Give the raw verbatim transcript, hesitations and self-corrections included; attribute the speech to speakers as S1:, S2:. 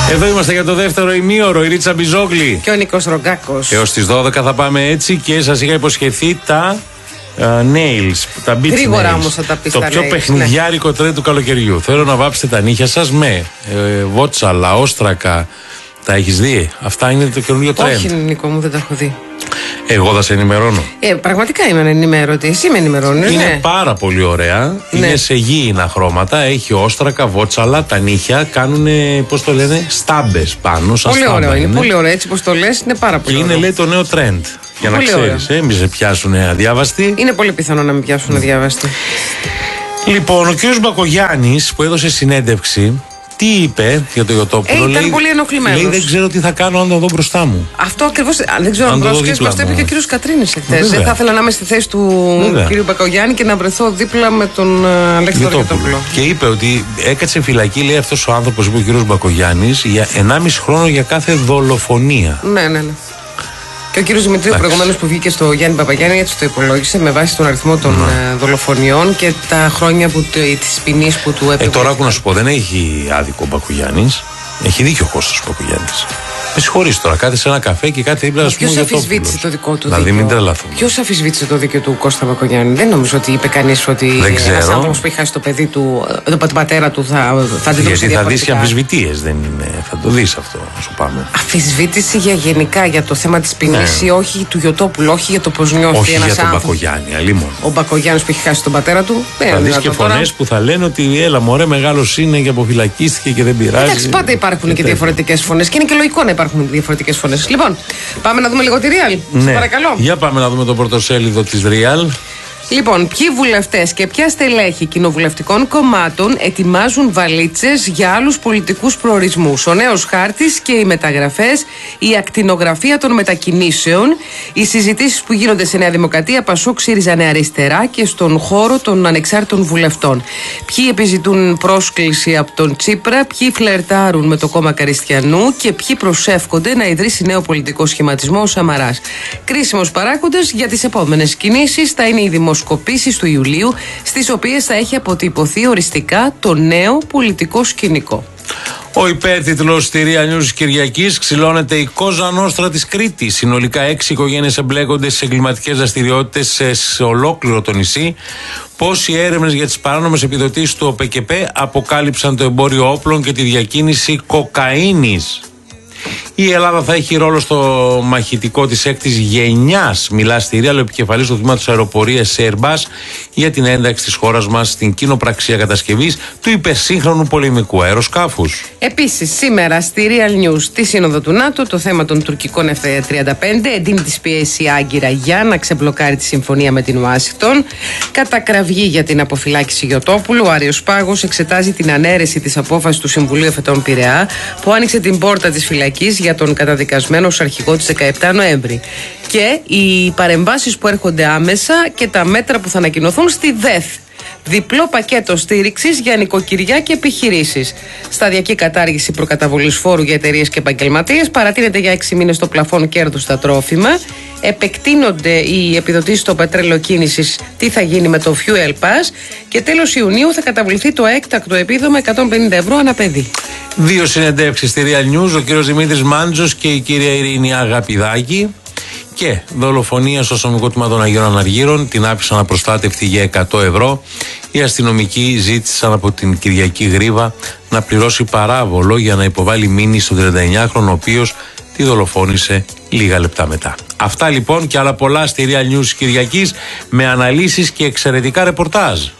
S1: Εδώ είμαστε για το δεύτερο ημίωρο. Η Ρίτσα Μπιζόγλη
S2: και ο Νίκος Ρογκάκος.
S1: Έως τις δώδεκα θα πάμε έτσι και σας είχα υποσχεθεί τα uh, nails, τα beach
S2: Γρήγορα
S1: nails.
S2: όμως θα τα πεις.
S1: Το
S2: τα
S1: πιο
S2: nails,
S1: παιχνιδιάρικο ναι. τρέντ του καλοκαιριού. Θέλω να βάψετε τα νύχια σας με ε, βότσαλα, όστρακα. Τα έχεις δει? Αυτά είναι το καινούργιο τρέντ.
S2: Όχι, Νίκο μου, δεν τα έχω δει.
S1: Εγώ θα σε ενημερώνω.
S2: Ε, πραγματικά είμαι ενημέρωτη. Εσύ με ενημερώνεις.
S1: Είναι
S2: ναι.
S1: πάρα πολύ ωραία. Ναι. Είναι σε γήινα χρώματα. Έχει όστρακα, βότσαλα, τα νύχια κάνουν, πώς το λένε, στάμπες πάνω. Σαν
S2: πολύ
S1: στάμπα
S2: ωραίο. Είναι.
S1: είναι
S2: πολύ ωραίο. Έτσι πως το λες, είναι πάρα πολύ
S1: και
S2: ωραίο.
S1: είναι, λέει, το νέο τρέντ. Για πολύ να ξέρεις, ε, μη σε πιάσουν αδιάβαστοι.
S2: Είναι πολύ πιθανό να μην πιάσουν αδιάβαστοι.
S1: Λοιπόν, ο κ. Μπακογιάννης που έδωσε συνέντευξη, τι είπε για το Ιωτόπουλο?
S2: Ε, ήταν
S1: λέει,
S2: πολύ ενοχλημένος.
S1: Λέει, δεν ξέρω τι θα κάνω αν το δω μπροστά μου.
S2: Αυτό ακριβώς. Δεν ξέρω αν πρόσχεσαι, μας το είπε και ο κύριος Κατρίνης εχθές. Θα ήθελα να είμαι στη θέση του κ. Μπακογιάννη και να βρεθώ δίπλα με τον Αλέξανδρο Ιωτόπουλο.
S1: Και είπε ότι έκατσε φυλακή, λέει, αυτός ο άνθρωπος, είπε ο κ. Μπακογιάννης, για ενάμιση χρόνο για κάθε δολοφονία.
S2: Ναι, ναι, ναι. Και ο κύριος Δημητρίου προηγουμένως που βγήκε στο Γιάννη Παπαγιάννη έτσι το υπολόγισε με βάση τον αριθμό των ναι. δολοφονιών και τα χρόνια της ποινής που του έπρεπε.
S1: Ε, τώρα άκου να σου πω, δεν έχει άδικο ο Μπακογιάννης. Έχει δίκιο ο Κώστας Μπακογιάννης. Με συγχωρείς τώρα, κάθεσαι σε ένα καφέ και κάθε δίπλα, ας πούμε,
S2: ποιος αφισβήτησε το δικό του
S1: δηλαδή,
S2: δίκαιο?
S1: μην τρελαθούμε.
S2: Ποιος αφισβήτησε το δίκαιο του Κώστα Μπακογιάννη? Δεν νομίζω ότι είπε κανείς ότι ένας άνθρωπος που έχει χάσει το παιδί του, τον πατέρα του, θα, θα αντιδρούσε διαφορετικά.
S1: Γιατί θα δεις και αμφισβητείες, δεν είναι. Θα το δεις αυτό, να σου πάμε.
S2: Αφισβήτηση για γενικά για το θέμα της ποινής, ναι. όχι του Ιωτόπουλου, όχι για το πώς νιώθει
S1: όχι
S2: ένας
S1: για τον
S2: άνθρωπος.
S1: Μπακογιάννη, αλλήμον.
S2: Ο Μπακογιάννης που έχει χάσει τον πατέρα του.
S1: Θα δεις και φωνές που θα λένε ότι έλα μωρέ, μεγάλος είναι και αποφυλακίστηκε και δεν πειράζει.
S2: Εντάξει, πάντα υπάρχουν και διαφορετικές φωνές και είναι και λογικό να υπάρχουν διαφορετικές φωνές. Λοιπόν, πάμε να δούμε λίγο τη Real.
S1: Ναι.
S2: Παρακαλώ.
S1: Για πάμε να δούμε το πρωτοσέλιδο της Real.
S2: Λοιπόν, ποιοι βουλευτές και ποια στελέχη κοινοβουλευτικών κομμάτων ετοιμάζουν βαλίτσες για άλλους πολιτικούς προορισμούς? Ο νέος χάρτης και οι μεταγραφές, η ακτινογραφία των μετακινήσεων, οι συζητήσεις που γίνονται σε Νέα Δημοκρατία, Πασόκ, ΣΥΡΙΖΑ, Νέα Αριστερά και στον χώρο των ανεξάρτητων βουλευτών. Ποιοι επιζητούν πρόσκληση από τον Τσίπρα, ποιοι φλερτάρουν με το κόμμα Καριστιανού και ποιοι προσεύχονται να ιδρύσει νέο πολιτικό σχηματισμό ο Σαμαράς. Κρίσιμος παράγοντας για τις επόμενες κινήσεις θα είναι η δημοσιογραφία. Δημοσκοπήσεις του Ιουλίου, στις οποίες θα έχει αποτυπωθεί οριστικά το νέο πολιτικό σκηνικό.
S1: Ο υπέρτιτλος στη Real News Κυριακής: ξυλώνεται η Κόζα Νόστρα της Κρήτης. Συνολικά έξι οικογένειες εμπλέκονται στις εγκληματικές δραστηριότητες σε, σε ολόκληρο το νησί. Πώς οι έρευνες για τις παράνομες επιδοτήσεις του ΟΠΕΚΕΠΕ αποκάλυψαν το εμπόριο όπλων και τη διακίνηση κοκαίνης. Η Ελλάδα θα έχει ρόλο στο μαχητικό της έκτης γενιάς. Μιλά στη Real ο επικεφαλής του τμήματος αεροπορίας σε Airbus για την ένταξη της χώρας μας στην κοινοπραξία κατασκευής του υπερσύγχρονου πολεμικού αεροσκάφους.
S2: Επίσης, σήμερα στη Real News, στη Σύνοδο του ΝΑΤΟ, το θέμα των τουρκικών εφ τριάντα πέντε εντείνει τη πίεση άγκυρα για να ξεμπλοκάρει τη συμφωνία με την Ουάσιγκτον. Κατακραυγή για την αποφυλάκηση Ιωτόπουλου. Ο Άριος Πάγος εξετάζει την ανέρεση της απόφασης του Συμβουλίου Εφετών Πειραιά που άνοιξε την πόρτα της φυλακής για τον καταδικασμένο ως αρχηγό της δεκαεπτά Νοέμβρη. Και οι παρεμβάσεις που έρχονται άμεσα και τα μέτρα που θα ανακοινωθούν στη ΔΕΘ. Διπλό πακέτο στήριξης για νοικοκυριά και επιχειρήσεις. Σταδιακή κατάργηση προκαταβολής φόρου για εταιρείες και επαγγελματίες. Παρατείνεται για έξι μήνες το πλαφόν κέρδους στα τρόφιμα. Επεκτείνονται οι επιδοτήσεις στο πετρέλαιο κίνησης. Τι θα γίνει με το Fuel Pass. Και τέλος Ιουνίου θα καταβληθεί το έκτακτο επίδομα εκατόν πενήντα ευρώ ανά παιδί.
S1: Δύο συνεντεύξεις στη Real News, ο κύριος Δημήτρης Μάντζος και η κυρία Ειρήνη Αγαπηδάκη. Και δολοφονία στο αστυνομικό τμήμα των Αγίων Αναργύρων, την άφησαν απροστάτευτη για εκατό ευρώ. Οι αστυνομικοί ζήτησαν από την Κυριακή Γρίβα να πληρώσει παράβολο για να υποβάλει μήνυση στον τριανταεννιάχρονο, ο οποίος τη δολοφόνησε λίγα λεπτά μετά. Αυτά λοιπόν και άλλα πολλά στη Real News Κυριακής με αναλύσεις και εξαιρετικά ρεπορτάζ.